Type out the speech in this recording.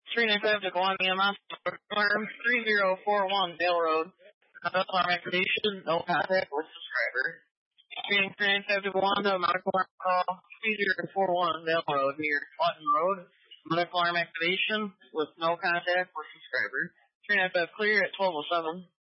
395 to Guam EMS, alarm 3041 Dale Road. Alarm activation, no contact with subscriber. 395 to Wanda, medical alarm call 3041 Dale Road near Clinton Road. Medical alarm activation with no contact with subscriber. 395 clear at 1207.